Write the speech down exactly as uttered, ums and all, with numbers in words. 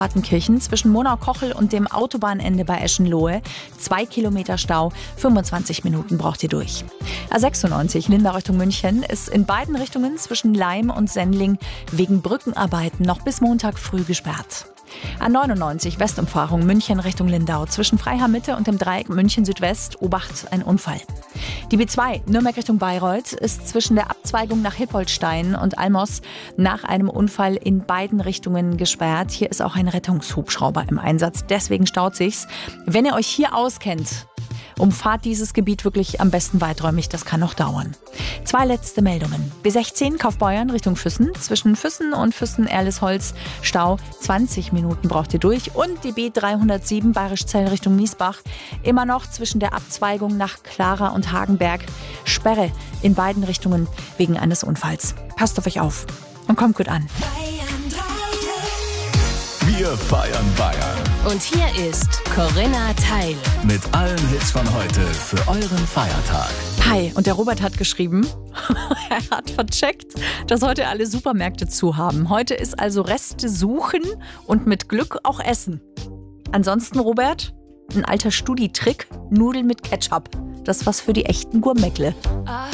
Partenkirchen zwischen Monau-Kochel und dem Autobahnende bei Eschenlohe. Zwei Kilometer Stau, fünfundzwanzig Minuten braucht ihr durch. A sechsundneunzig Lindau Richtung München ist in beiden Richtungen zwischen Laim und Sendling wegen Brückenarbeiten noch bis Montag früh gesperrt. A neunundneunzig Westumfahrung München Richtung Lindau zwischen Freiham Mitte und dem Dreieck München Südwest. Obacht, ein Unfall. Die B zwei Nürnberg Richtung Bayreuth ist zwischen der Abzweigung nach Hippolstein und Almos nach einem Unfall in beiden Richtungen gesperrt. Hier ist auch ein Rettungshubschrauber im Einsatz, deswegen staut sich's. Wenn ihr euch hier auskennt, umfahrt dieses Gebiet wirklich am besten weiträumig, das kann noch dauern. Zwei letzte Meldungen. B sechzehn Kaufbeuern Richtung Füssen. Zwischen Füssen und Füssen-Erlesholz Stau. zwanzig Minuten braucht ihr durch. Und die B dreihundertsieben Bayerischzell Richtung Miesbach. Immer noch zwischen der Abzweigung nach Clara und Hagenberg. Sperre in beiden Richtungen wegen eines Unfalls. Passt auf euch auf und kommt gut an. Wir feiern Bayern. Und hier ist Corinna Teil. Mit allen Hits von heute für euren Feiertag. Hi, und der Robert hat geschrieben, er hat vercheckt, dass heute alle Supermärkte zu haben. Heute ist also Reste suchen und mit Glück auch essen. Ansonsten, Robert, ein alter Studi-Trick, Nudeln mit Ketchup. Das ist was für die echten Gourmetle.